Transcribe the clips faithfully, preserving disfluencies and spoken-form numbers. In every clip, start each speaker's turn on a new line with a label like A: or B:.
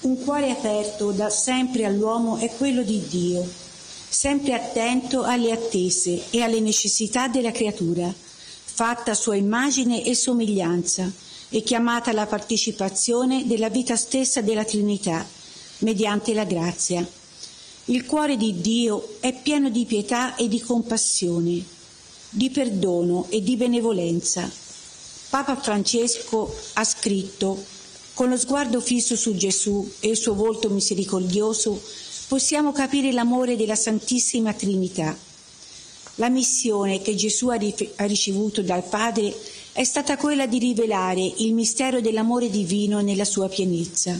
A: Un cuore aperto da sempre all'uomo è quello di Dio, sempre attento alle attese e alle necessità della creatura, fatta a sua immagine e somiglianza e chiamata alla partecipazione della vita stessa della Trinità, mediante la grazia. Il cuore di Dio è pieno di pietà e di compassione, di perdono e di benevolenza. Papa Francesco ha scritto: con lo sguardo fisso su Gesù e il suo volto misericordioso possiamo capire l'amore della Santissima Trinità. La missione che Gesù ha ricevuto dal Padre è stata quella di rivelare il mistero dell'amore divino nella sua pienezza.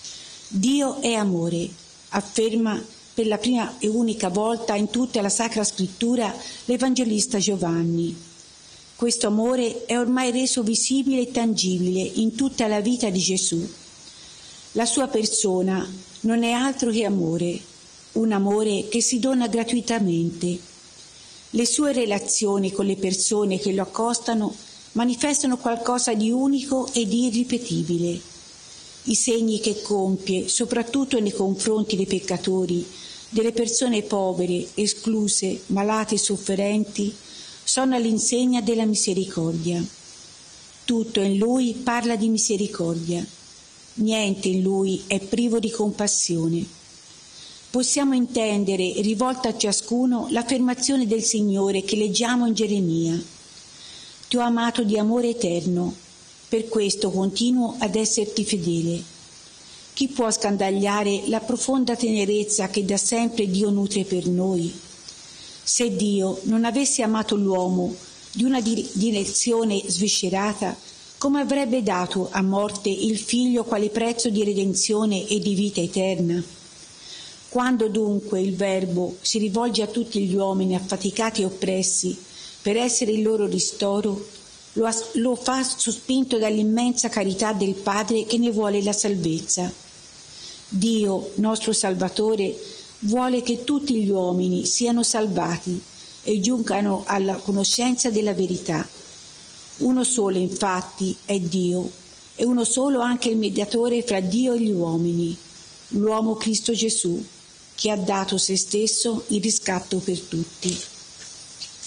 A: Dio è amore, afferma per la prima e unica volta in tutta la Sacra Scrittura l'Evangelista Giovanni. Questo amore è ormai reso visibile e tangibile in tutta la vita di Gesù. La sua persona non è altro che amore, un amore che si dona gratuitamente. Le sue relazioni con le persone che lo accostano manifestano qualcosa di unico e di irripetibile. I segni che compie, soprattutto nei confronti dei peccatori, delle persone povere, escluse, malate e sofferenti, sono all'insegna della misericordia. Tutto in Lui parla di misericordia. Niente in Lui è privo di compassione. Possiamo intendere, rivolta a ciascuno, l'affermazione del Signore che leggiamo in Geremia: «Ti ho amato di amore eterno, per questo continuo ad esserti fedele». Chi può scandagliare la profonda tenerezza che da sempre Dio nutre per noi? Se Dio non avesse amato l'uomo di una direzione sviscerata, come avrebbe dato a morte il Figlio quale prezzo di redenzione e di vita eterna? Quando dunque il Verbo si rivolge a tutti gli uomini affaticati e oppressi per essere il loro ristoro, lo, lo fa sospinto dall'immensa carità del Padre che ne vuole la salvezza. Dio, nostro Salvatore, vuole che tutti gli uomini siano salvati e giungano alla conoscenza della verità. Uno solo, infatti, è Dio, e uno solo anche il mediatore fra Dio e gli uomini, l'uomo Cristo Gesù, che ha dato se stesso in riscatto per tutti.